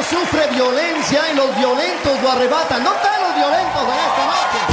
sufre violencia y los violentos lo arrebatan. No están los violentos en esta noche.